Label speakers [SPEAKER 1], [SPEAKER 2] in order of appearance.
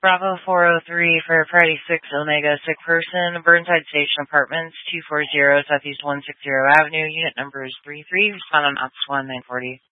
[SPEAKER 1] Bravo 403 for Friday 6 Omega, sick person, Burnside Station Apartments, 240 Southeast 160 Avenue, unit number is 33, respond on Ops 1 940.